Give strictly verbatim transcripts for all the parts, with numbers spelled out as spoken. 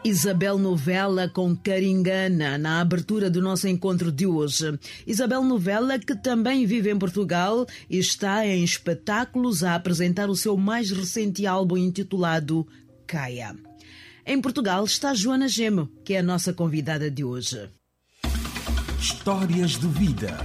Isabel Novella com Caringana na abertura do nosso encontro de hoje. Isabel Novella, que também vive em Portugal e está em espetáculos a apresentar o seu mais recente álbum intitulado Caia. Em Portugal está Joana Gemo, que é a nossa convidada de hoje. Histórias de vida.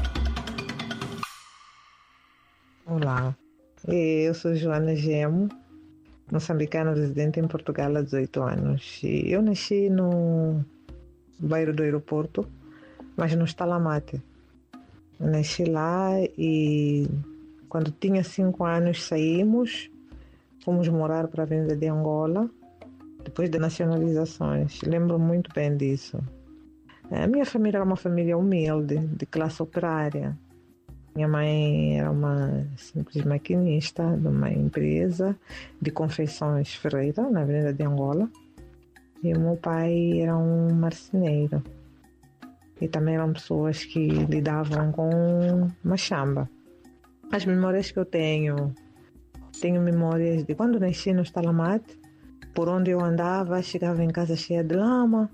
Olá, eu sou Joana Gemo, moçambicana residente em Portugal há dezoito anos. Eu nasci no bairro do aeroporto, mas no Stalamate. Nasci lá e quando tinha cinco anos saímos, fomos morar para a Avenida de Angola, depois das nacionalizações. Lembro muito bem disso. A minha família era uma família humilde, de classe operária. Minha mãe era uma simples maquinista de uma empresa de confeições Ferreira, na Avenida de Angola. E o meu pai era um marceneiro. E também eram pessoas que lidavam com machamba. As memórias que eu tenho, tenho memórias de quando nasci no Stalamate, por onde eu andava, chegava em casa cheia de lama.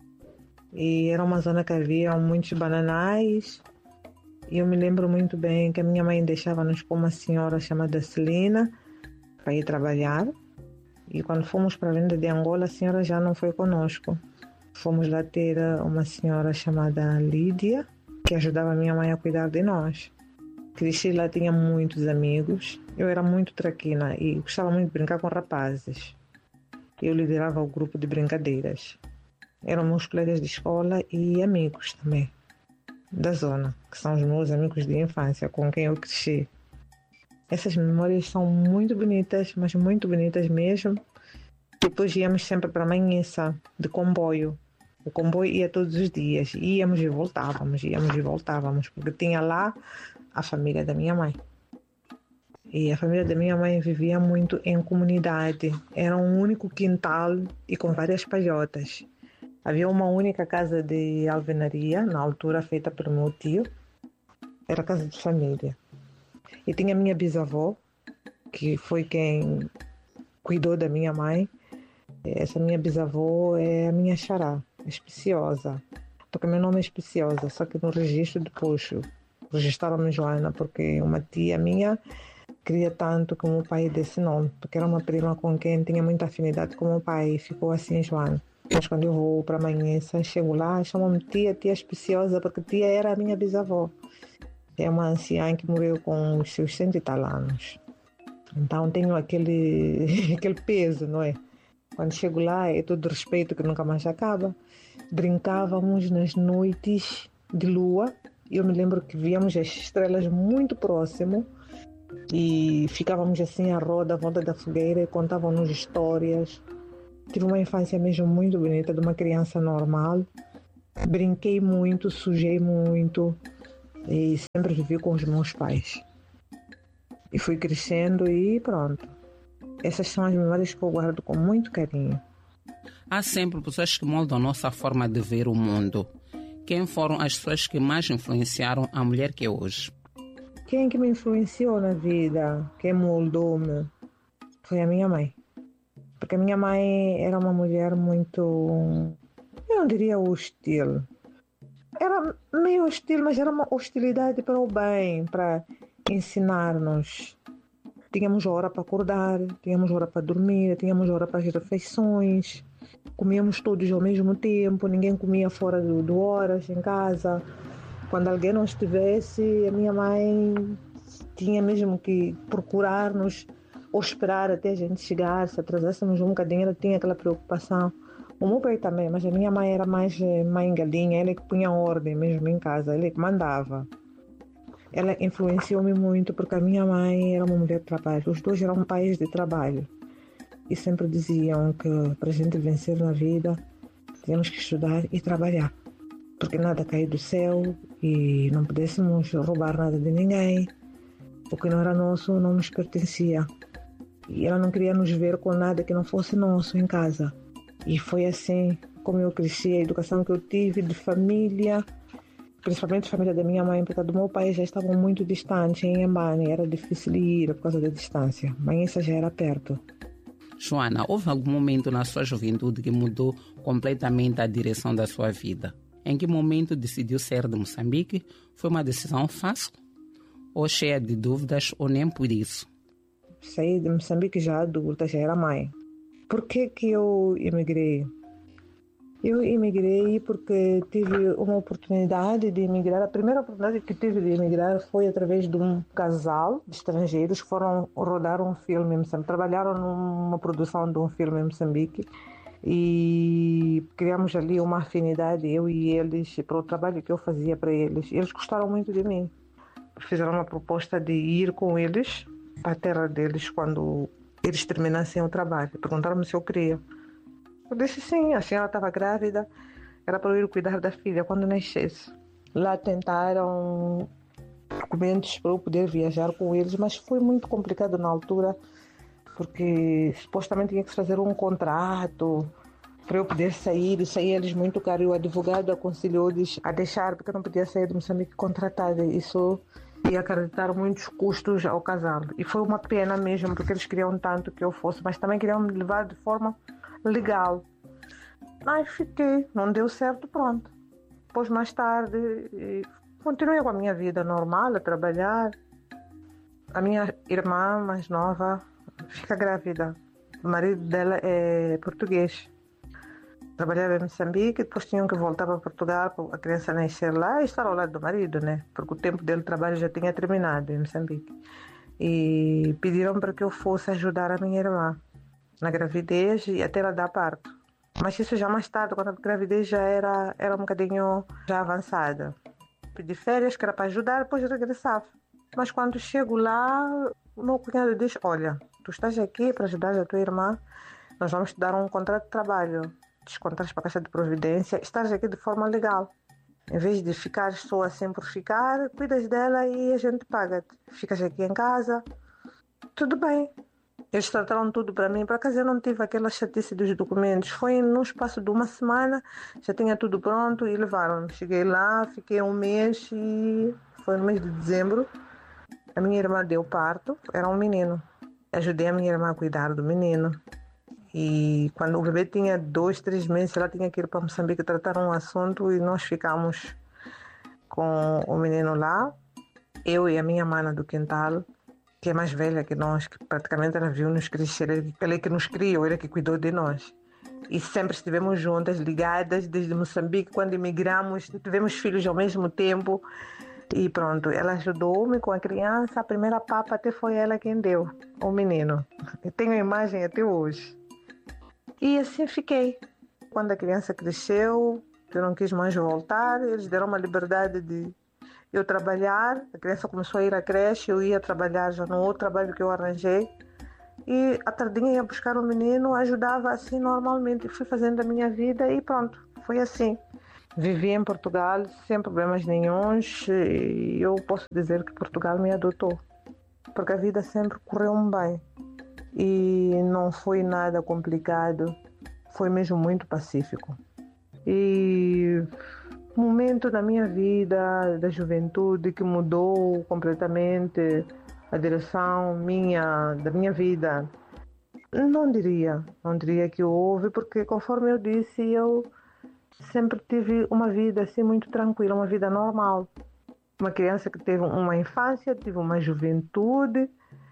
E era uma zona que havia muitos bananais. E eu me lembro muito bem que a minha mãe deixava-nos com uma senhora chamada Celina para ir trabalhar. E quando fomos para a Avenida de Angola, a senhora já não foi conosco. Fomos lá ter uma senhora chamada Lídia, que ajudava a minha mãe a cuidar de nós. Cresci lá, tinha muitos amigos. Eu era muito traquina e gostava muito de brincar com rapazes. Eu liderava o grupo de brincadeiras. Eram meus colegas de escola e amigos também da zona, que são os meus amigos de infância, com quem eu cresci. Essas memórias são muito bonitas, mas muito bonitas mesmo. Depois íamos sempre para Manhissa, de comboio. O comboio ia todos os dias. Íamos e voltávamos, íamos e voltávamos, porque tinha lá a família da minha mãe. E a família da minha mãe vivia muito em comunidade. Era um único quintal e com várias palhotas. Havia uma única casa de alvenaria, na altura feita pelo meu tio. Era casa de família. E tinha a minha bisavó, que foi quem cuidou da minha mãe. Essa minha bisavó é a minha xará, Espiciosa. Porque meu nome é Espiciosa, só que no registro depois registraram-me Joana, porque uma tia minha queria tanto que o meu pai desse nome, porque era uma prima com quem tinha muita afinidade com o meu pai e ficou assim Joana. Mas quando eu vou para Manhissa, chego lá, chamam-me tia, tia Espiciosa, porque tia era a minha bisavó. É uma anciã que morreu com os seus cento e tal anos. Então tenho aquele, aquele peso, não é? Quando chego lá é todo respeito que nunca mais acaba. Brincávamos nas noites de lua. Eu me lembro que víamos as estrelas muito próximo e ficávamos assim à roda, à volta da fogueira e contavam-nos histórias. Tive uma infância mesmo muito bonita, de uma criança normal. Brinquei muito, sujei muito e sempre vivi com os meus pais. E fui crescendo e pronto. Essas são as memórias que eu guardo com muito carinho. Há sempre pessoas que moldam a nossa forma de ver o mundo. Quem foram as pessoas que mais influenciaram a mulher que é hoje? Quem que me influenciou na vida, quem moldou-me, foi a minha mãe. Porque a minha mãe era uma mulher muito, eu não diria hostil. Era meio hostil, mas era uma hostilidade para o bem, para ensinar-nos. Tínhamos hora para acordar, tínhamos hora para dormir, tínhamos hora para as refeições. Comíamos todos ao mesmo tempo, ninguém comia fora de, de horas em casa. Quando alguém não estivesse, a minha mãe tinha mesmo que procurar-nos ou esperar até a gente chegar. Se atrasássemos um bocadinho, ela tinha aquela preocupação. O meu pai também, mas a minha mãe era mais mãe galinha, ela que punha ordem mesmo em casa, ela que mandava. Ela influenciou-me muito porque a minha mãe era uma mulher de trabalho. Os dois eram pais de trabalho. E sempre diziam que para a gente vencer na vida, temos que estudar e trabalhar. Porque nada cai do céu e não pudéssemos roubar nada de ninguém. O que não era nosso não nos pertencia. E ela não queria nos ver com nada que não fosse nosso em casa. E foi assim como eu cresci, a educação que eu tive de família, principalmente a família da minha mãe, porque a do meu pai já estavam muito distantes, em Embane, era difícil ir por causa da distância, mas essa já era perto. Joana, houve algum momento na sua juventude que mudou completamente a direção da sua vida? Em que momento decidiu sair de Moçambique? Foi uma decisão fácil? Ou cheia de dúvidas, ou nem por isso? Saí de Moçambique já adulta, já era mãe. Por que que eu emigrei? Eu emigrei porque tive uma oportunidade de emigrar. A primeira oportunidade que tive de emigrar foi através de um casal de estrangeiros que foram rodar um filme em Moçambique. Trabalharam numa produção de um filme em Moçambique e criamos ali uma afinidade, eu e eles, para o trabalho que eu fazia para eles. Eles gostaram muito de mim. Fizeram uma proposta de ir com eles para a terra deles quando eles terminassem o trabalho. Perguntaram-me se eu queria. Eu disse sim, a senhora estava grávida, era para eu ir cuidar da filha quando nascesse. Lá tentaram documentos para eu poder viajar com eles, mas foi muito complicado na altura, porque supostamente tinha que fazer um contrato para eu poder sair, e saía eles muito caro, e o advogado aconselhou-lhes a deixar, porque eu não podia sair de Moçambique contratada. Isso ia acarretar muitos custos ao casal. E foi uma pena mesmo, porque eles queriam tanto que eu fosse, mas também queriam me levar de forma legal. Mas fiquei, não deu certo, pronto. Depois, mais tarde, continuei com a minha vida normal, a trabalhar. A minha irmã mais nova fica grávida. O marido dela é português. Trabalhava em Moçambique, depois tinham que voltar para Portugal para a criança nascer lá e estar ao lado do marido, né? Porque o tempo dele de trabalho já tinha terminado em Moçambique. E pediram para que eu fosse ajudar a minha irmã na gravidez e até ela dar parto. Mas isso já mais tarde, quando a gravidez já era, era um bocadinho já avançada. Pedi férias, que era para ajudar, depois regressava. Mas quando chego lá, o meu cunhado diz: olha, tu estás aqui para ajudar a tua irmã, nós vamos te dar um contrato de trabalho, descontas para a Caixa de Providência, estás aqui de forma legal. Em vez de ficar só assim por ficar, cuidas dela e a gente paga-te. Ficas aqui em casa, tudo bem. Eles trataram tudo para mim. Por acaso eu não tive aquela chatice dos documentos. Foi no espaço de uma semana, já tinha tudo pronto e levaram-me. Cheguei lá, fiquei um mês e foi no mês de dezembro. A minha irmã deu parto, era um menino. Ajudei a minha irmã a cuidar do menino. E quando o bebê tinha dois, três meses, ela tinha que ir para Moçambique tratar um assunto e nós ficamos com o menino lá. Eu e a minha mana do quintal, que é mais velha que nós, que praticamente ela viu-nos crescer, ela é que nos criou, ela é que cuidou de nós. E sempre estivemos juntas, ligadas, desde Moçambique. Quando emigramos, tivemos filhos ao mesmo tempo. E pronto, ela ajudou-me com a criança. A primeira papa até foi ela quem deu, o menino. Eu tenho a imagem até hoje. E assim fiquei. Quando a criança cresceu, eu não quis mais voltar, eles deram uma liberdade de eu trabalhar. A criança começou a ir à creche, eu ia trabalhar já no outro trabalho que eu arranjei. E à tardinha ia buscar o menino, ajudava assim normalmente. Fui fazendo a minha vida e pronto, foi assim. Vivi em Portugal sem problemas nenhuns e eu posso dizer que Portugal me adotou. Porque a vida sempre correu-me bem. E não foi nada complicado, foi mesmo muito pacífico. E um momento na minha vida, da juventude, que mudou completamente a direção minha, da minha vida, não diria, não diria que houve, porque conforme eu disse, eu sempre tive uma vida assim muito tranquila, uma vida normal. Uma criança que teve uma infância, tive uma juventude,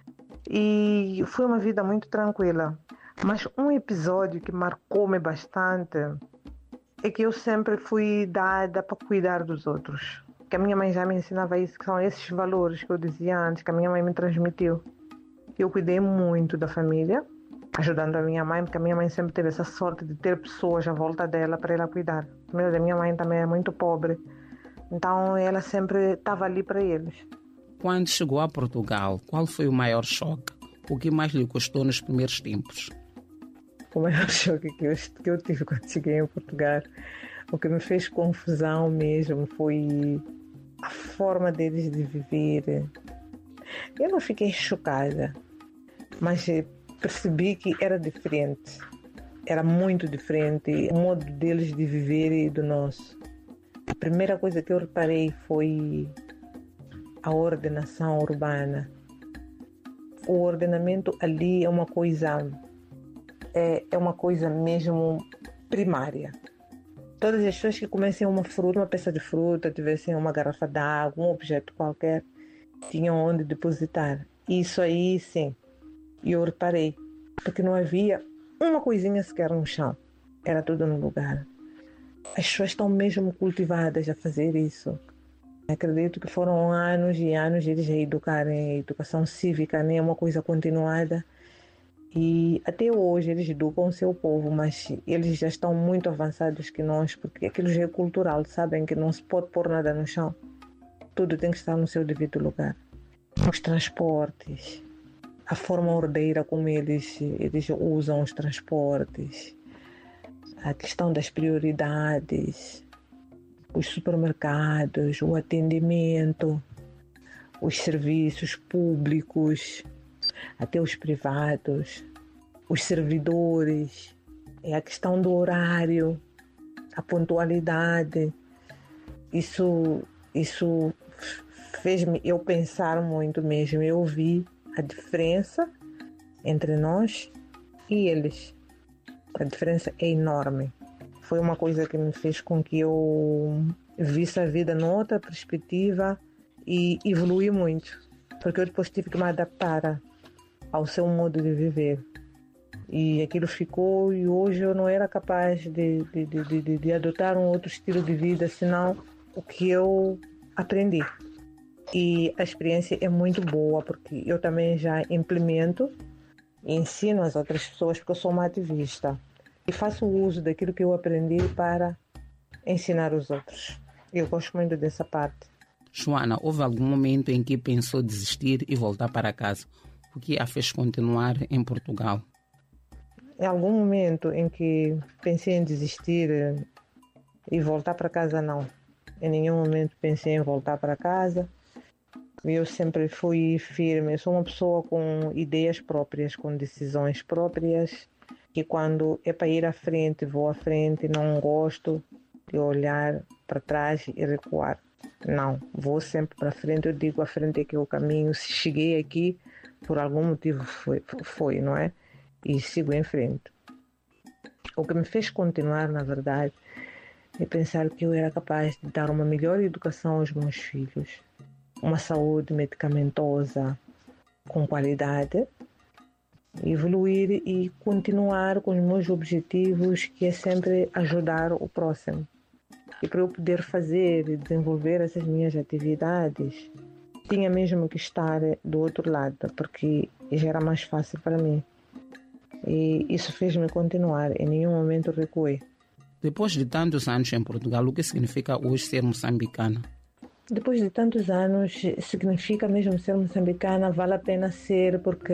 e foi uma vida muito tranquila. Mas um episódio que marcou-me bastante é que eu sempre fui dada para cuidar dos outros. Que a minha mãe já me ensinava isso, que são esses valores que eu dizia antes, que a minha mãe me transmitiu. Eu cuidei muito da família, ajudando a minha mãe, porque a minha mãe sempre teve essa sorte de ter pessoas à volta dela para ela cuidar. A família da minha mãe também é muito pobre, então ela sempre estava ali para eles. Quando chegou a Portugal, qual foi o maior choque? O que mais lhe custou nos primeiros tempos? O maior choque que eu, que eu tive quando cheguei em Portugal, o que me fez confusão mesmo, foi a forma deles de viver. Eu não fiquei chocada, mas percebi que era diferente. Era muito diferente o modo deles de viver e do nosso. A primeira coisa que eu reparei foi a ordenação urbana. O ordenamento ali é uma coisa é, é uma coisa mesmo primária. Todas as pessoas que comessem uma fruta, uma peça de fruta, tivessem uma garrafa d'água, um objeto qualquer, tinham onde depositar. Isso aí, sim, eu reparei, porque não havia uma coisinha sequer no chão. Era tudo no lugar. As pessoas estão mesmo cultivadas a fazer isso. Acredito que foram anos e anos eles a educarem. A educação cívica, né? É uma coisa continuada. E até hoje eles educam o seu povo, mas eles já estão muito avançados que nós, porque aquilo já é cultural, sabem que não se pode pôr nada no chão. Tudo tem que estar no seu devido lugar. Os transportes, a forma ordeira como eles, eles usam os transportes, a questão das prioridades, os supermercados, o atendimento, os serviços públicos, até os privados, os servidores, é a questão do horário, a pontualidade. Isso, isso fez-me eu pensar muito mesmo. Eu vi a diferença entre nós e eles. A diferença é enorme. Foi uma coisa que me fez com que eu visse a vida noutra perspectiva e evolui muito. Porque eu depois tive que me adaptar ao seu modo de viver. E aquilo ficou, e hoje eu não era capaz de, de, de, de, de adotar um outro estilo de vida, senão o que eu aprendi. E a experiência é muito boa, porque eu também já implemento e ensino as outras pessoas, porque eu sou uma ativista. E faço uso daquilo que eu aprendi para ensinar os outros. Eu gosto muito dessa parte. Joana, houve algum momento em que pensou desistir e voltar para casa? O que a fez continuar em Portugal? Em algum momento em que pensei em desistir e voltar para casa, não. Em nenhum momento pensei em voltar para casa. Eu sempre fui firme. Eu sou uma pessoa com ideias próprias, com decisões próprias. Que quando é para ir à frente, vou à frente. Não gosto de olhar para trás e recuar. Não, vou sempre para frente. Eu digo, a frente é que é o caminho. Se cheguei aqui, por algum motivo foi, foi, não é? E sigo em frente. O que me fez continuar, na verdade, é pensar que eu era capaz de dar uma melhor educação aos meus filhos, uma saúde medicamentosa com qualidade, evoluir e continuar com os meus objetivos, que é sempre ajudar o próximo. E para eu poder fazer e desenvolver essas minhas atividades, tinha mesmo que estar do outro lado, porque já era mais fácil para mim. E isso fez-me continuar, em nenhum momento recuei. Depois de tantos anos em Portugal, o que significa hoje ser moçambicana? Depois de tantos anos, significa mesmo ser moçambicana, vale a pena ser, porque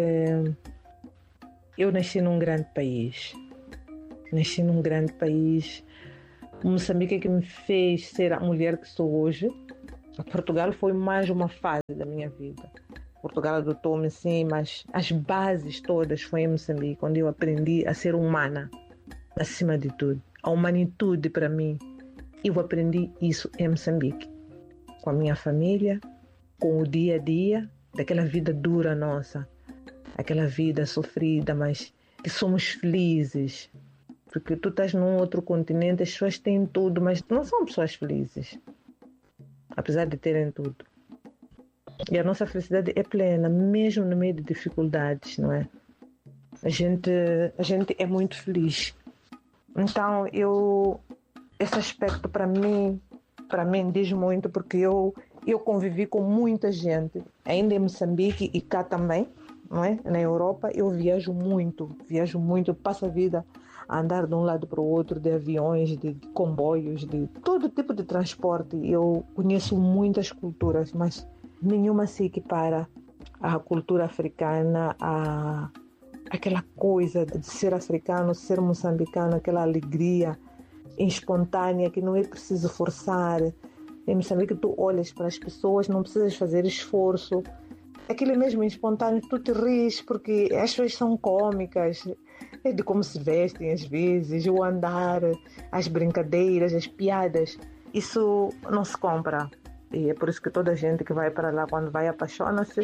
eu nasci num grande país. Nasci num grande país. Moçambique é que me fez ser a mulher que sou hoje. Portugal foi mais uma fase da minha vida. Portugal adotou-me, sim, mas as bases todas foi em Moçambique, onde eu aprendi a ser humana, acima de tudo. A humanitude, para mim, eu aprendi isso em Moçambique. Com a minha família, com o dia a dia, daquela vida dura nossa. Aquela vida sofrida, mas que somos felizes. Porque tu estás num outro continente, as pessoas têm tudo, mas não são pessoas felizes. Apesar de terem tudo. E a nossa felicidade é plena, mesmo no meio de dificuldades, não é? A gente, a gente é muito feliz. Então, eu, esse aspecto para mim, para mim diz muito, porque eu, eu convivi com muita gente, ainda em Moçambique e cá também, não é? Na Europa, eu viajo muito, viajo muito, passo a vida a andar de um lado para o outro, de aviões, de, de comboios, de todo tipo de transporte. Eu conheço muitas culturas, mas nenhuma se equipara à cultura africana, a aquela coisa de ser africano, ser moçambicano, aquela alegria espontânea que não é preciso forçar. Em Moçambique tu olhas para as pessoas, não precisas fazer esforço. Aquilo é mesmo espontâneo, tu te ris porque as pessoas são cômicas. É de como se vestem às vezes, o andar, as brincadeiras, as piadas. Isso não se compra. E é por isso que toda gente que vai para lá, quando vai, apaixona-se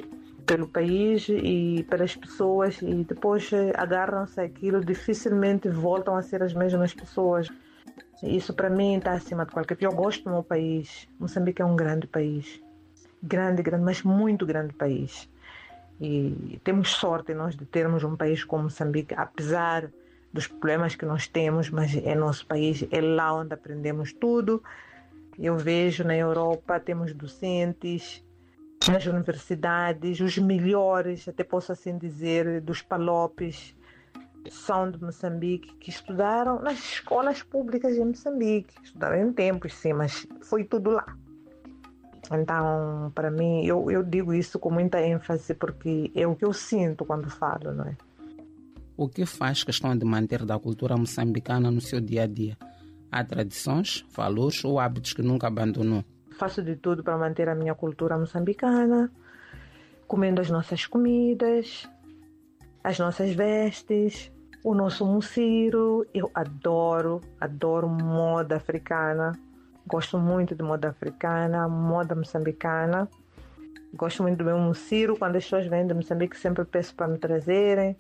pelo país e pelas pessoas, e depois agarram-se àquilo, dificilmente voltam a ser as mesmas pessoas. Isso para mim está acima de qualquer... Eu gosto do meu país. Moçambique é um grande país. Grande, grande, mas muito grande país. E temos sorte nós de termos um país como Moçambique, apesar dos problemas que nós temos, mas é nosso país, é lá onde aprendemos tudo. Eu vejo na Europa, temos docentes, nas universidades, os melhores, até posso assim dizer, dos palopes, são de Moçambique, que estudaram nas escolas públicas de Moçambique. Estudaram em tempos, sim, mas foi tudo lá. Então, para mim, eu, eu digo isso com muita ênfase porque é o que eu sinto quando falo, não é? O que faz questão de manter da cultura moçambicana no seu dia a dia? Há tradições, valores ou hábitos que nunca abandonou? Faço de tudo para manter a minha cultura moçambicana, comendo as nossas comidas, as nossas vestes, o nosso muciro. Eu adoro, adoro moda africana. Gosto muito de moda africana, moda moçambicana. Gosto muito do meu muciro. Quando as pessoas vêm de Moçambique, sempre peço para me trazerem.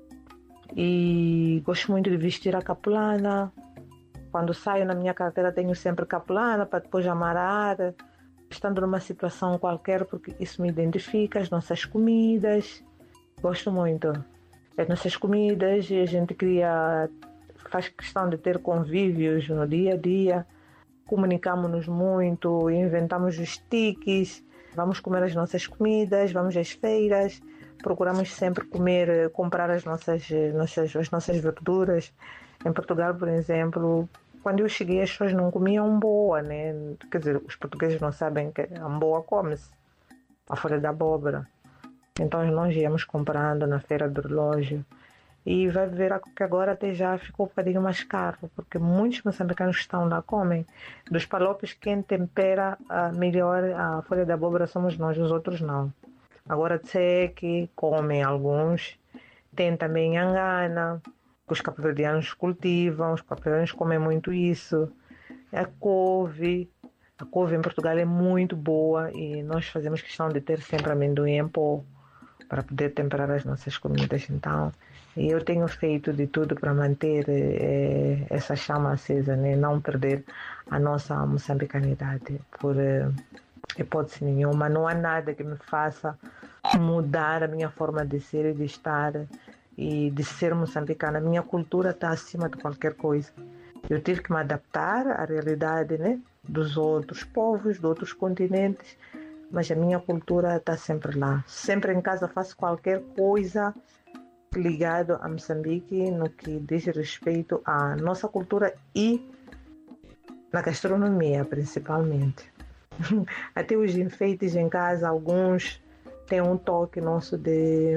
E gosto muito de vestir a capulana. Quando saio na minha carteira tenho sempre capulana para depois amarrar, estando numa situação qualquer, porque isso me identifica, as nossas comidas. Gosto muito. As nossas comidas, e a gente cria, faz questão de ter convívios no dia a dia. Comunicamos-nos muito, inventamos os tiques, vamos comer as nossas comidas, vamos às feiras, procuramos sempre comer, comprar as nossas, nossas, as nossas verduras. Em Portugal, por exemplo, quando eu cheguei as pessoas não comiam boa, né? Quer dizer, os portugueses não sabem que a boa come-se, a folha da abóbora. Então nós íamos comprando na feira do relógio. E vai ver que agora até já ficou um bocadinho mais caro, porque muitos moçambicanos que estão lá comem. Dos palopes, quem tempera uh, melhor a folha da abóbora somos nós, os outros não. Agora sei que comem alguns. Tem também angana, que os cabo-verdianos cultivam, os cabo-verdianos comem muito isso. A couve, a couve em Portugal é muito boa e nós fazemos questão de ter sempre amendoim em pó para poder temperar as nossas comidas. Então, eu tenho feito de tudo para manter eh, essa chama acesa, né? Não perder a nossa moçambicanidade por eh, hipótese nenhuma. Não há nada que me faça mudar a minha forma de ser e de estar e de ser moçambicana. A minha cultura está acima de qualquer coisa. Eu tive que me adaptar à realidade, né, dos outros povos, de outros continentes, mas a minha cultura está sempre lá. Sempre em casa faço qualquer coisa ligado a Moçambique no que diz respeito à nossa cultura e na gastronomia, principalmente. Até os enfeites em casa, alguns têm um toque nosso de,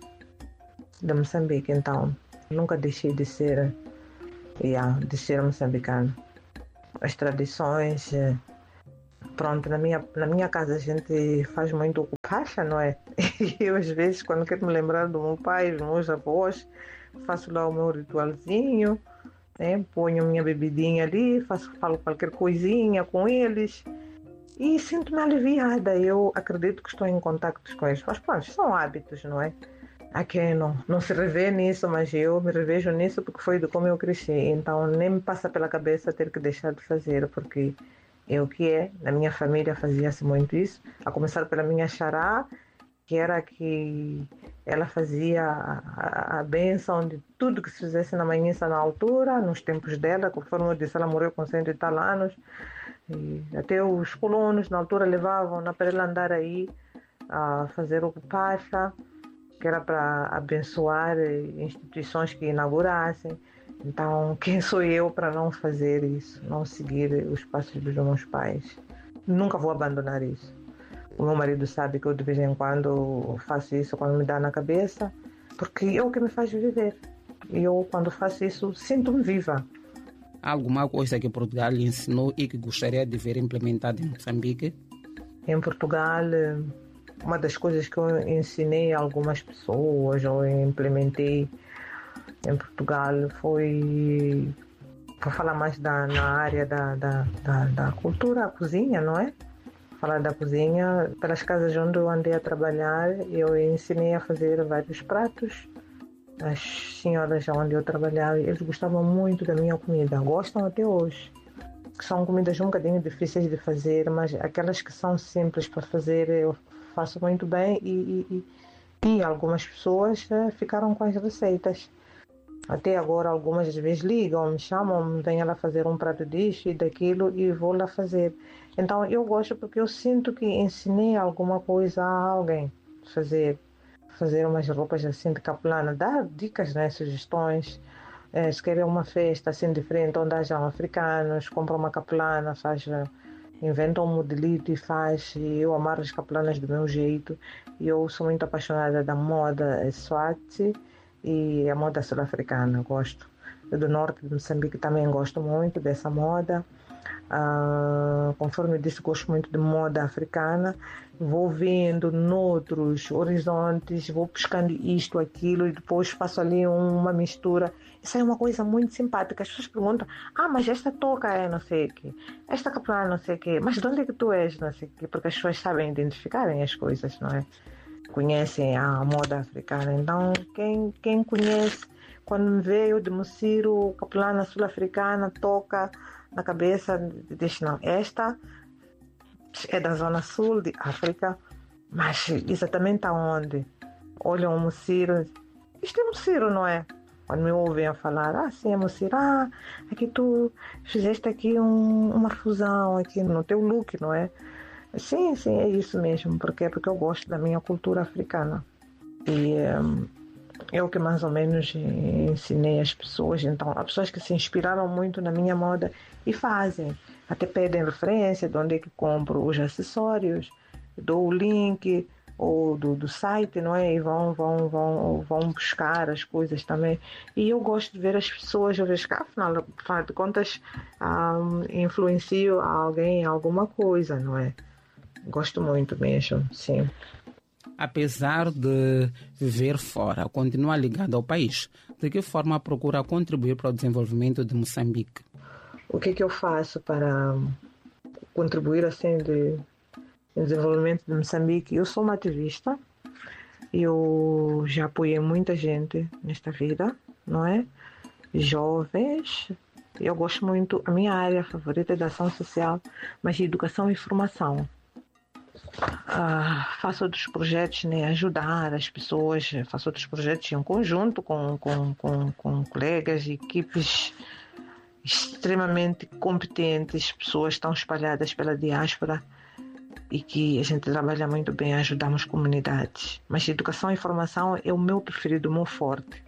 de Moçambique, então nunca deixei de ser, yeah, de ser moçambicano. As tradições, pronto, na minha, na minha casa a gente faz muito pacha, não é? E eu às vezes, quando quero me lembrar do meu pai, dos meus avós, faço lá o meu ritualzinho, né? Ponho minha bebidinha ali, faço, falo qualquer coisinha com eles e sinto-me aliviada. Eu acredito que estou em contato com eles, mas pronto, são hábitos, não é? Há quem não, não se revê nisso, mas eu me revejo nisso porque foi de como eu cresci, então nem me passa pela cabeça ter que deixar de fazer, porque é o que é. Na minha família fazia-se muito isso, a começar pela minha xará, que era que ela fazia a, a, a bênção de tudo que se fizesse na manhã na altura, nos tempos dela, conforme eu disse, ela morreu com cento e tal anos, e até os colonos na altura levavam para ela andar aí a fazer o pacha, que era para abençoar instituições que inaugurassem. Então, quem sou eu para não fazer isso, não seguir os passos dos meus pais? Nunca vou abandonar isso. O meu marido sabe que eu de vez em quando faço isso quando me dá na cabeça, porque é o que me faz viver. E eu, quando faço isso, sinto-me viva. Há alguma coisa que Portugal lhe ensinou e que gostaria de ver implementada em Moçambique? Em Portugal, uma das coisas que eu ensinei a algumas pessoas ou implementei em Portugal foi, para falar mais da, na área da, da, da, da cultura, a cozinha, não é? falar da cozinha, pelas casas onde eu andei a trabalhar, eu ensinei a fazer vários pratos. As senhoras onde eu trabalhava, eles gostavam muito da minha comida, gostam até hoje. São comidas um bocadinho difíceis de fazer, mas aquelas que são simples para fazer eu faço muito bem e, e, e algumas pessoas ficaram com as receitas. Até agora algumas vezes ligam, me chamam, venha lá fazer um prato disso e daquilo e vou lá fazer. Então eu gosto porque eu sinto que ensinei alguma coisa a alguém fazer. Fazer umas roupas assim de capulana, dar dicas, né, sugestões. É, se querem uma festa assim diferente, onde hajam africanos, compra uma capulana, faz, inventa um modelito e faz. E eu amarro as capulanas do meu jeito. E eu sou muito apaixonada da moda Swati e a moda sul-africana, gosto. Eu do norte de Moçambique também gosto muito dessa moda. Uh, conforme eu disse, gosto muito de moda africana. Vou vendo noutros horizontes, vou buscando isto, aquilo e depois faço ali uma mistura. Isso é uma coisa muito simpática. As pessoas perguntam, ah, mas esta touca é não sei o quê, esta capulana não sei o quê, mas de onde é que tu és, não sei o quê? Porque as pessoas sabem identificarem as coisas, não é? Conhecem a moda africana. Então, quem, quem conhece, quando me vê eu de Mociro, capulana sul-africana, toca na cabeça, diz, não, esta é da zona sul de África, mas exatamente aonde? Olham o Mociro, isto é Mociro, não é? Quando me ouvem a falar, ah, sim, é Mociro, ah, aqui tu fizeste aqui um, uma fusão aqui no teu look, não é? Sim, sim, é isso mesmo, porque, porque eu gosto da minha cultura africana. E um, eu que mais ou menos ensinei as pessoas, então, as pessoas que se inspiraram muito na minha moda e fazem, até pedem referência de onde é que compro os acessórios, dou o link ou do, do site, não é? E vão, vão, vão, vão buscar as coisas também. E eu gosto de ver as pessoas, eu vejo que afinal, afinal de contas, um, influencio alguém em alguma coisa, não é? Gosto muito mesmo, sim. Apesar de viver fora, continua ligado ao país. De que forma procura contribuir para o desenvolvimento de Moçambique? O que é que eu faço para contribuir assim de, de desenvolvimento de Moçambique? Eu sou uma ativista. Eu já apoiei muita gente nesta vida, não é? Jovens. Eu gosto muito, a minha área favorita é da ação social, mas de educação e formação. Uh, faço outros projetos, né, ajudar as pessoas, faço outros projetos em conjunto com, com, com, com colegas e equipes extremamente competentes, pessoas tão espalhadas pela diáspora e que a gente trabalha muito bem, ajudamos comunidades. Mas educação e formação é o meu preferido, o meu forte.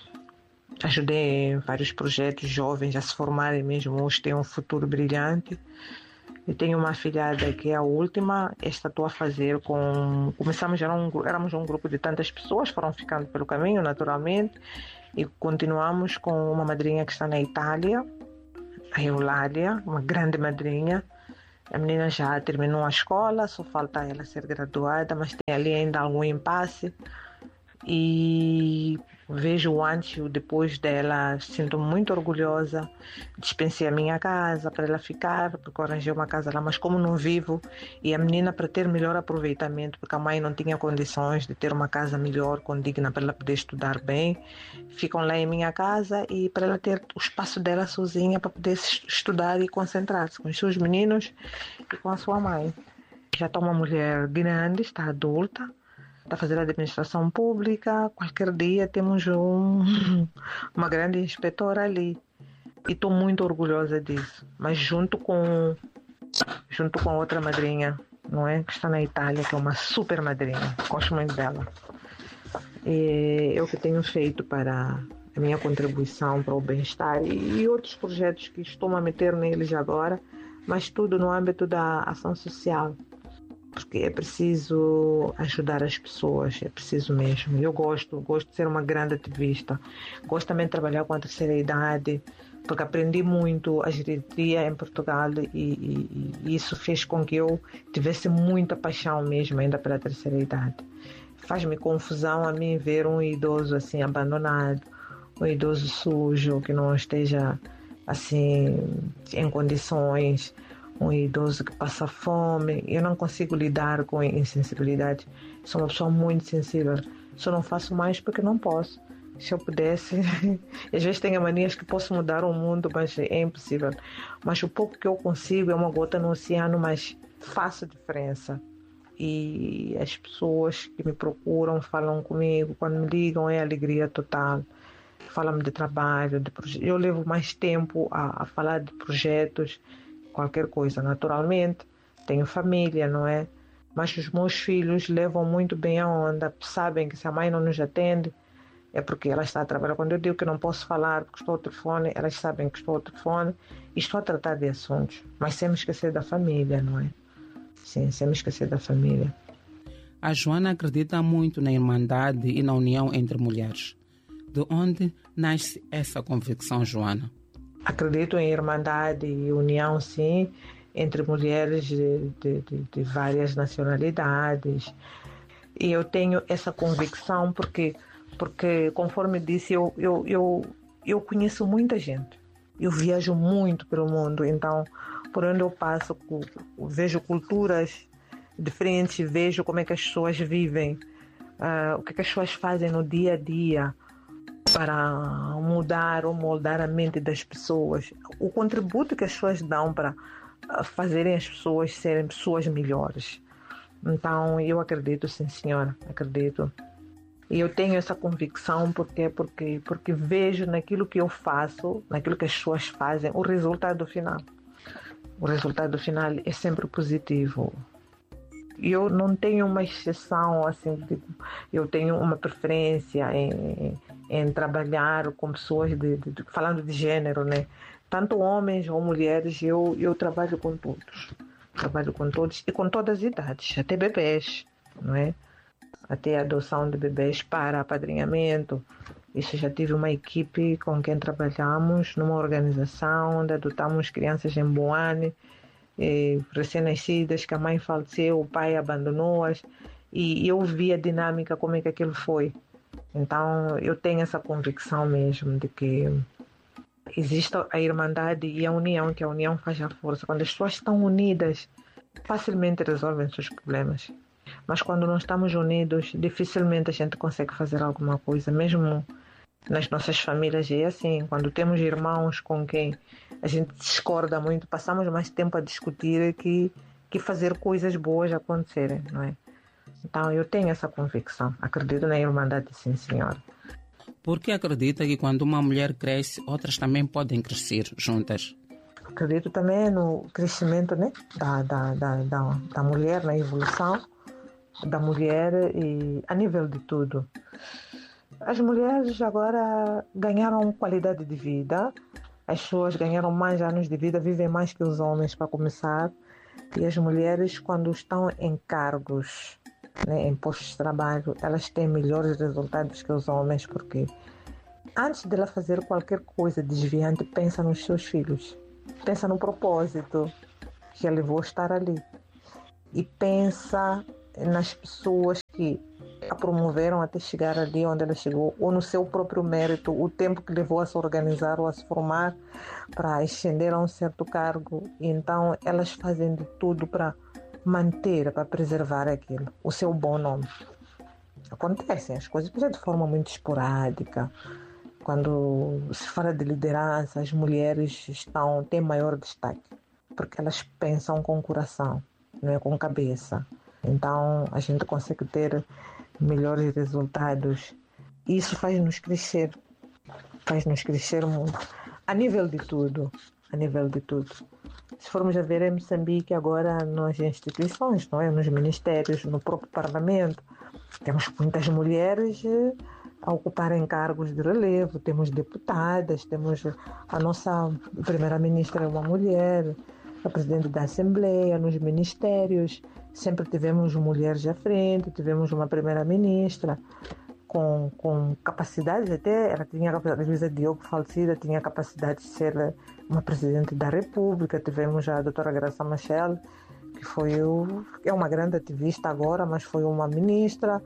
Ajudei em vários projetos jovens a se formarem mesmo, hoje têm um futuro brilhante. Eu tenho uma afilhada que é a última, esta estou a fazer com... Começamos, era um, éramos um grupo de tantas pessoas, foram ficando pelo caminho naturalmente, e continuamos com uma madrinha que está na Itália, a Eulália, uma grande madrinha. A menina já terminou a escola, só falta ela ser graduada, mas tem ali ainda algum impasse. E vejo o antes e o depois dela, sinto muito orgulhosa. Dispensei a minha casa para ela ficar, porque eu arranjei uma casa lá, mas como não vivo, e a menina para ter melhor aproveitamento, porque a mãe não tinha condições de ter uma casa melhor, condigna para ela poder estudar bem, ficam lá em minha casa e para ela ter o espaço dela sozinha para poder estudar e concentrar-se com os seus meninos e com a sua mãe. Já está uma mulher grande, está adulta, está a fazer administração pública, qualquer dia temos um, uma grande inspetora ali. E estou muito orgulhosa disso. Mas junto com, junto com outra madrinha, não é? Que está na Itália, que é uma super madrinha. Gosto muito dela. E eu que tenho feito para a minha contribuição para o bem-estar e, e outros projetos que estou a meter neles agora, mas tudo no âmbito da ação social. Porque é preciso ajudar as pessoas, é preciso mesmo. Eu gosto, gosto de ser uma grande ativista. Gosto também de trabalhar com a terceira idade, porque aprendi muito a geriatria em Portugal e, e, e isso fez com que eu tivesse muita paixão mesmo ainda pela terceira idade. Faz-me confusão a mim ver um idoso assim abandonado, um idoso sujo, que não esteja assim em condições, um idoso que passa fome. Eu não consigo lidar com insensibilidade. Sou uma pessoa muito sensível. Só não faço mais porque não posso. Se eu pudesse, às vezes tenho manias que posso mudar o mundo, mas é impossível. Mas o pouco que eu consigo é uma gota no oceano, mas faço diferença. E as pessoas que me procuram, falam comigo, quando me ligam é alegria total. Falam de trabalho, de proje- eu levo mais tempo a, a falar de projetos, qualquer coisa, naturalmente. Tenho família, não é? Mas os meus filhos levam muito bem a onda, sabem que se a mãe não nos atende, é porque ela está a trabalhar. Quando eu digo que não posso falar porque estou ao telefone, elas sabem que estou ao telefone e estou a tratar de assuntos. Mas sem me esquecer da família, não é? Sim, sem me esquecer da família. A Joana acredita muito na irmandade e na união entre mulheres. De onde nasce essa convicção, Joana? Acredito em irmandade e união, sim, entre mulheres de, de, de, de várias nacionalidades. E eu tenho essa convicção porque, porque conforme disse, eu, eu, eu, eu conheço muita gente. Eu viajo muito pelo mundo, então, por onde eu passo, vejo culturas diferentes, vejo como é que as pessoas vivem, uh, o que, é que as pessoas fazem no dia a dia para mudar ou moldar a mente das pessoas, o contributo que as pessoas dão para fazerem as pessoas serem pessoas melhores. Então, eu acredito, sim, senhora, acredito. E eu tenho essa convicção porque, porque, porque vejo naquilo que eu faço, naquilo que as pessoas fazem, o resultado final. O resultado final é sempre positivo. Eu não tenho uma exceção, assim, tipo, eu tenho uma preferência em, em trabalhar com pessoas, de, de, de, falando de gênero, né? Tanto homens ou mulheres, eu, eu trabalho com todos. Trabalho com todos e com todas as idades, até bebês, não é? Até a adoção de bebês para apadrinhamento. Isso, já tive uma equipe com quem trabalhamos numa organização onde adotamos crianças em Boane, eh, recém-nascidas, que a mãe faleceu, o pai abandonou-as, e eu vi a dinâmica, como é que aquilo foi. Então, eu tenho essa convicção mesmo de que existe a irmandade e a união, que a união faz a força. Quando as pessoas estão unidas, facilmente resolvem seus problemas. Mas quando não estamos unidos, dificilmente a gente consegue fazer alguma coisa. Mesmo nas nossas famílias é assim. Quando temos irmãos com quem a gente discorda muito, passamos mais tempo a discutir que, que fazer coisas boas acontecerem, não é? Então eu tenho essa convicção. Acredito na irmandade, sim, senhora. Porque acredita que quando uma mulher cresce, outras também podem crescer juntas? Acredito também no crescimento, né, da, da, da, da, da mulher, na evolução da mulher e a nível de tudo. As mulheres agora ganharam qualidade de vida, as pessoas ganharam mais anos de vida, vivem mais que os homens para começar, e as mulheres, quando estão em cargos, né, em postos de trabalho, elas têm melhores resultados que os homens, porque antes de ela fazer qualquer coisa desviante, pensa nos seus filhos, pensa no propósito que a levou a estar ali e pensa nas pessoas que a promoveram até chegar ali onde ela chegou, ou no seu próprio mérito, o tempo que levou a se organizar ou a se formar para ascender a um certo cargo. E então elas fazem de tudo para manter, para preservar aquilo, o seu bom nome. Acontecem as coisas, mas é de forma muito esporádica. Quando se fala de liderança, as mulheres estão, têm maior destaque, porque elas pensam com o coração, não é com cabeça. Então a gente consegue ter melhores resultados. Isso faz-nos crescer, faz-nos crescer muito, a nível de tudo, a nível de tudo. Se formos a ver em Moçambique agora nas instituições, não é? Nos ministérios, no próprio parlamento, temos muitas mulheres a ocuparem cargos de relevo, temos deputadas, temos a nossa primeira-ministra é uma mulher, a presidente da Assembleia, nos ministérios, sempre tivemos mulheres à frente, tivemos uma primeira-ministra com, com capacidades, até ela tinha a capacidade, a Luísa Diogo falecida, tinha a capacidade de ser uma presidente da República, tivemos a doutora Graça Machel, que foi o, é uma grande ativista agora, mas foi uma ministra,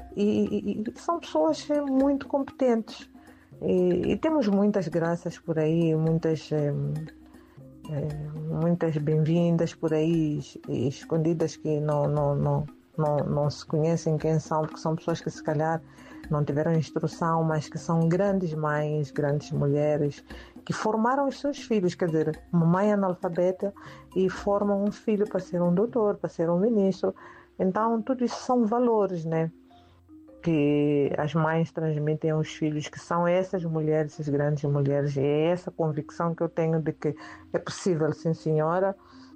e, e, e são pessoas muito competentes. E, e temos muitas graças por aí, muitas... Eh, É, muitas bem-vindas por aí, escondidas, que não, não, não, não, não se conhecem quem são, porque são pessoas que se calhar não tiveram instrução, mas que são grandes mães, grandes mulheres, que formaram os seus filhos, quer dizer, uma mãe analfabeta e formam um filho para ser um doutor, para ser um ministro. Então, tudo isso são valores, né? Que as mães transmitem aos filhos, que são essas mulheres, essas grandes mulheres. E é essa convicção que eu tenho de que é possível, sim senhora,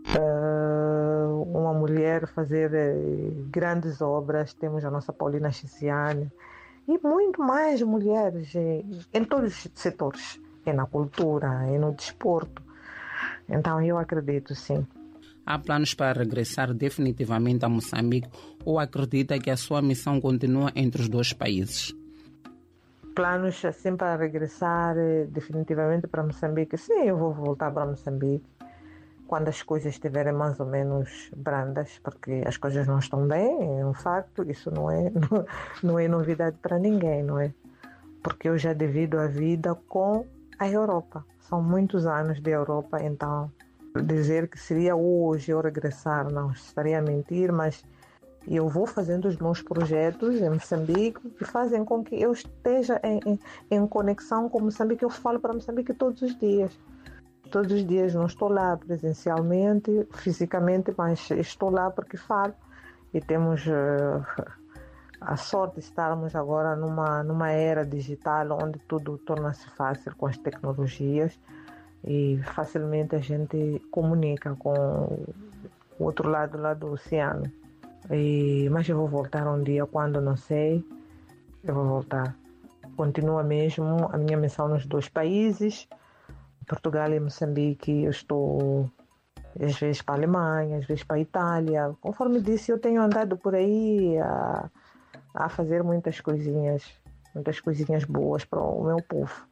uma mulher fazer grandes obras. Temos a nossa Paulina Chiciane e muito mais mulheres em todos os setores, e na cultura, e no desporto. Então eu acredito, sim. Há planos para regressar definitivamente a Moçambique ou acredita que a sua missão continua entre os dois países? Planos assim para regressar definitivamente para Moçambique? Sim, eu vou voltar para Moçambique quando as coisas estiverem mais ou menos brandas, porque as coisas não estão bem, é um facto, isso não é, não, não é novidade para ninguém, não é? Porque eu já divido a vida com a Europa. São muitos anos de Europa, então dizer que seria hoje eu regressar, não estaria a mentir, mas eu vou fazendo os meus projetos em Moçambique que fazem com que eu esteja em, em, em conexão com Moçambique. Eu falo para Moçambique todos os dias. Todos os dias, não estou lá presencialmente, fisicamente, mas estou lá porque falo. E temos uh, a sorte de estarmos agora numa, numa era digital onde tudo torna-se fácil com as tecnologias. E facilmente a gente comunica com o outro lado lá do oceano. E, mas eu vou voltar um dia, quando não sei, eu vou voltar. Continua mesmo a minha missão nos dois países, Portugal e Moçambique. Eu estou às vezes para a Alemanha, às vezes para a Itália. Conforme disse, eu tenho andado por aí a, a fazer muitas coisinhas, muitas coisinhas boas para o meu povo.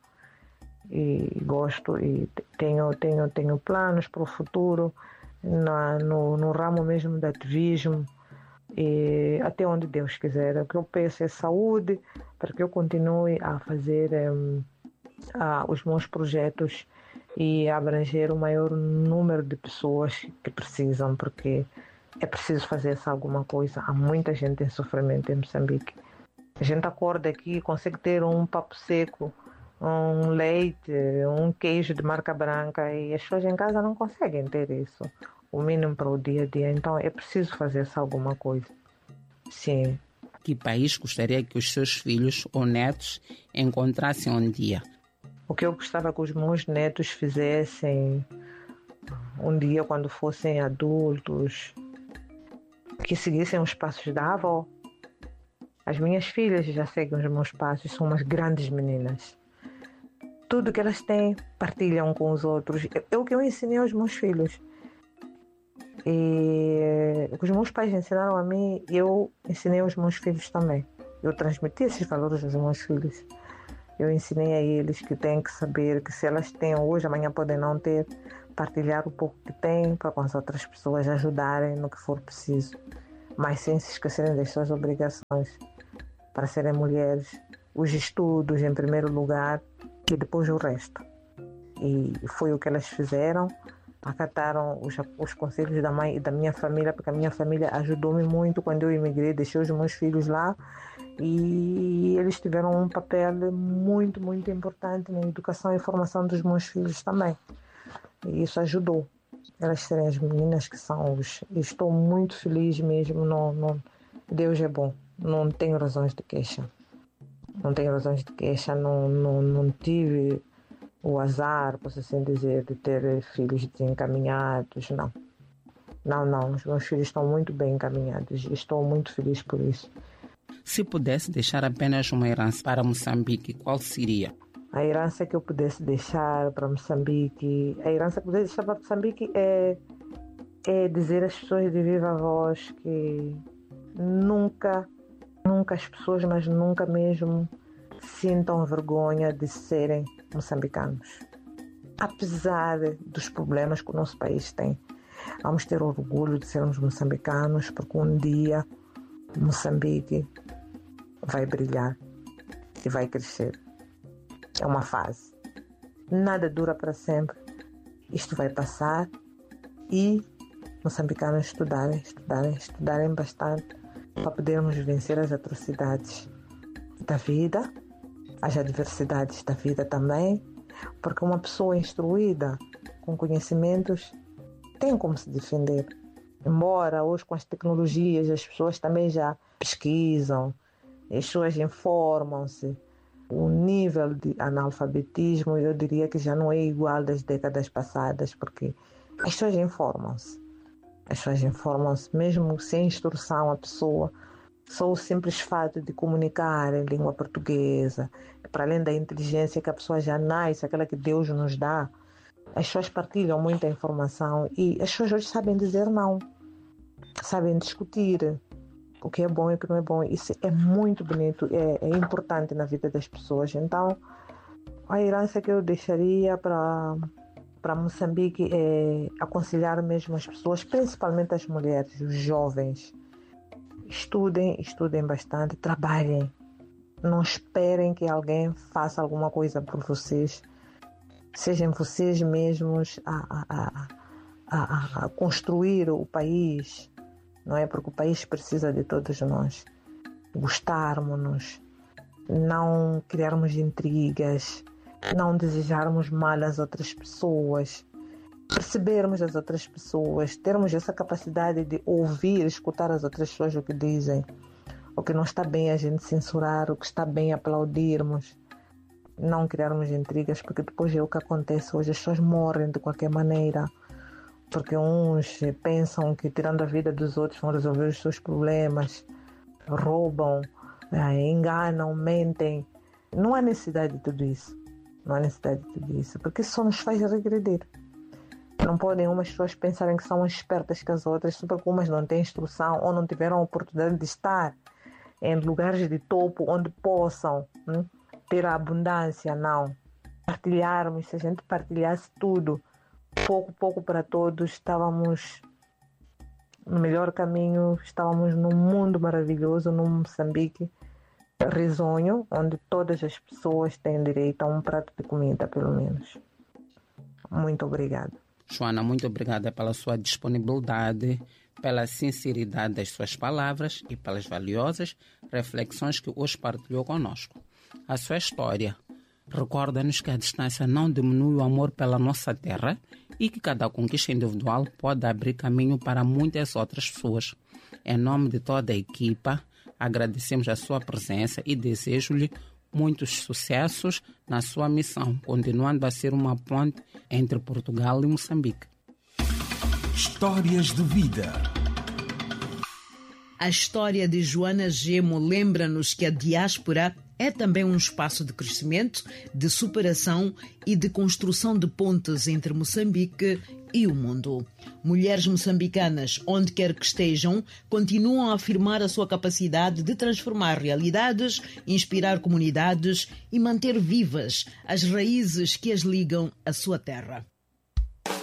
E gosto e tenho, tenho, tenho planos para o futuro na, no, no ramo mesmo do ativismo, e até onde Deus quiser. O que eu peço é saúde para que eu continue a fazer um, a, os meus projetos e abranger o maior número de pessoas que precisam, porque é preciso fazer alguma coisa. Há muita gente em sofrimento em Moçambique. A gente acorda aqui e consegue ter um papo seco, um leite, um queijo de marca branca, e as pessoas em casa não conseguem ter isso, o mínimo para o dia a dia. Então é preciso fazer-se alguma coisa. Sim. Que país gostaria que os seus filhos ou netos encontrassem um dia? O que eu gostava que os meus netos fizessem um dia, quando fossem adultos, que seguissem os passos da avó. As minhas filhas já seguem os meus passos, são umas grandes meninas. Tudo que elas têm, partilham com os outros. É o que eu ensinei aos meus filhos. E o que os meus pais ensinaram a mim, eu ensinei aos meus filhos também. Eu transmiti esses valores aos meus filhos. Eu ensinei a eles que têm que saber que se elas têm hoje, amanhã podem não ter, partilhar o pouco que têm para com as outras pessoas ajudarem no que for preciso, mas sem se esquecerem das suas obrigações para serem mulheres. Os estudos em primeiro lugar e depois o resto. E foi o que elas fizeram. Acataram os, os conselhos da mãe e da minha família, porque a minha família ajudou-me muito quando eu emigrei, deixei os meus filhos lá, e eles tiveram um papel muito, muito importante na educação e formação dos meus filhos também. E isso ajudou elas serem as meninas que são hoje. Estou muito feliz mesmo. Não, não, Deus é bom. Não tenho razões de queixa. Não tenho razões de queixa. Não, não, não tive o azar, posso assim dizer, de ter filhos desencaminhados. Não. Não, não. Os meus filhos estão muito bem encaminhados. Estou muito feliz por isso. Se pudesse deixar apenas uma herança para Moçambique, qual seria? A herança que eu pudesse deixar para Moçambique, a herança que eu pudesse deixar para Moçambique é, é dizer às pessoas de viva voz que nunca, nunca as pessoas, mas nunca mesmo sintam vergonha de serem moçambicanos. Apesar dos problemas que o nosso país tem, vamos ter orgulho de sermos moçambicanos, porque um dia Moçambique vai brilhar e vai crescer. É uma fase. Nada dura para sempre. isto vai passar e moçambicanos estudarem, estudarem, estudarem bastante para podermos vencer as atrocidades da vida, as adversidades da vida também, porque uma pessoa instruída, com conhecimentos, tem como se defender. Embora hoje com as tecnologias as pessoas também já pesquisam, as pessoas informam-se, o nível de analfabetismo eu diria que já não é igual das décadas passadas, porque as pessoas informam-se. As pessoas informam-se, mesmo sem instrução, a pessoa, só o simples fato de comunicar em língua portuguesa, para além da inteligência que a pessoa já nasce, aquela que Deus nos dá, as pessoas partilham muita informação e as pessoas hoje sabem dizer não, sabem discutir o que é bom e o que não é bom. Isso é muito bonito, é, é importante na vida das pessoas. Então, a herança que eu deixaria para... para Moçambique é aconselhar mesmo as pessoas, principalmente as mulheres, os jovens. Estudem, estudem bastante, trabalhem. Não esperem que alguém faça alguma coisa por vocês. Sejam vocês mesmos a, a, a, a construir o país, não é? Porque o país precisa de todos nós. Gostarmos-nos, não criarmos intrigas, não desejarmos mal às outras pessoas, percebermos as outras pessoas, termos essa capacidade de ouvir, escutar as outras pessoas o que dizem, o que não está bem a gente censurar, o que está bem aplaudirmos, não criarmos intrigas, porque depois é o que acontece hoje, as pessoas morrem de qualquer maneira, porque uns pensam que tirando a vida dos outros vão resolver os seus problemas, roubam, enganam, mentem. Não há necessidade de tudo isso. Não há necessidade de tudo isso, porque isso só nos faz regredir. Não podem umas pessoas pensarem que são mais espertas que as outras, só porque umas não têm instrução ou não tiveram a oportunidade de estar em lugares de topo onde possam hein, ter a abundância. Não. Partilharmos, se a gente partilhasse tudo, pouco, pouco para todos, estávamos no melhor caminho, estávamos num mundo maravilhoso, num Moçambique risonho, onde todas as pessoas têm direito a um prato de comida, pelo menos. Muito obrigada. Joana, muito obrigada pela sua disponibilidade, pela sinceridade das suas palavras e pelas valiosas reflexões que hoje partilhou conosco. A sua história recorda-nos que a distância não diminui o amor pela nossa terra e que cada conquista individual pode abrir caminho para muitas outras pessoas. Em nome de toda a equipa, agradecemos a sua presença e desejo-lhe muitos sucessos na sua missão, continuando a ser uma ponte entre Portugal e Moçambique. Histórias de vida. A história de Joana Gemo lembra-nos que a diáspora é também um espaço de crescimento, de superação e de construção de pontes entre Moçambique e o mundo. Mulheres moçambicanas, onde quer que estejam, continuam a afirmar a sua capacidade de transformar realidades, inspirar comunidades e manter vivas as raízes que as ligam à sua terra.